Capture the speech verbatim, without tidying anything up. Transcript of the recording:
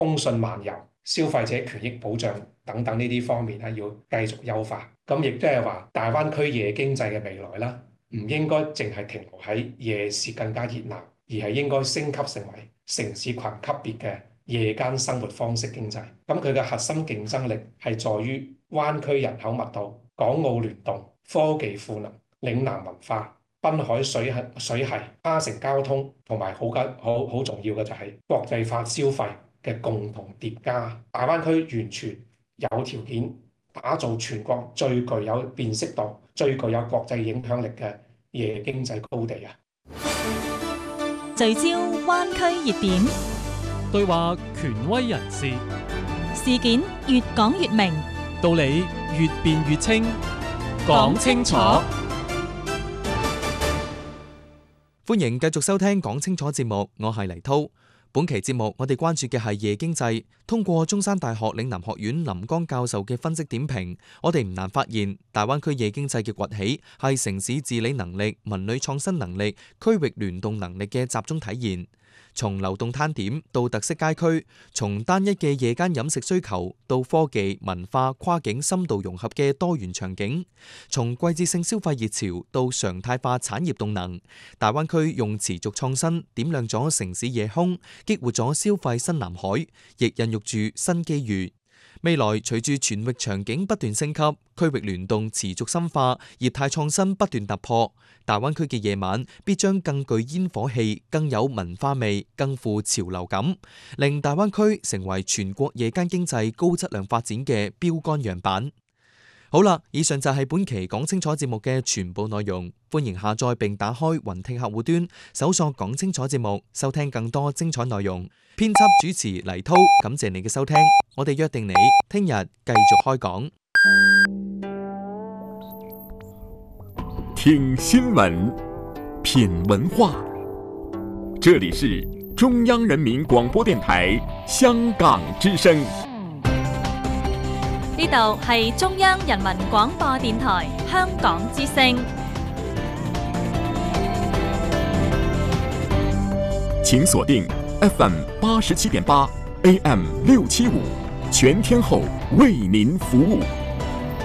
通訊漫遊、消費者權益保障等等呢啲方面咧，要繼續優化。咁亦都係話，大灣區夜經濟嘅未來啦，唔應該淨係停留喺夜市更加熱鬧，而係應該升級成為城市群級別嘅夜間生活方式經濟。咁佢嘅核心競爭力係在於灣區人口密度、港澳聯動、科技賦能、嶺南文化、濱海水系、水系、跨城交通，同埋好緊好好重要嘅就係國際化消費嘅共同疊加。大灣區完全有條件打造全國最具有辨識度、最具有國際影響力嘅夜經濟高地啊！ 聚焦灣區熱點， 對話權威人士， 事件越講越明， 道理越辯越清，講清楚。 歡迎繼續收聽講清楚節目，我係黎濤。本期節目我哋關注嘅係夜經濟。通過中山大學嶺南學院林江教授嘅分析點評，我哋唔難發現，大灣區夜經濟嘅崛起係城市治理能力、文旅創新能力、區域聯動能力嘅集中體現。從流動攤點到特色街區，從單一嘅夜間飲食需求到科技、文化、跨境深度融合嘅多元場景，從季節性消費熱潮到常態化產業動能，大灣區用持續創新點亮咗城市夜空，激活咗消費新藍海，亦孕育住新機遇。未來隨住全域場景不斷升級，區域聯動持續深化，業態創新不斷突破，大灣區嘅夜晚必將更具煙火氣、更有文化味、更富潮流感，令大灣區成為全國夜間經濟高質量發展嘅標杆樣板。好啦，以上就係本期講清楚節目嘅全部內容。歡迎下載並打開雲聽客戶端，搜索講清楚節目，收聽更多精彩內容。編輯主持黎濤，感謝你嘅收聽，我哋約定你聽日繼續開講。 聽新聞，品文化，這裡是中央人民廣播電台香港之聲。 呢度係中央人民廣播電台香港之聲。 請鎖定 F M 八十七點八 A M 六七五，全天候為您服務。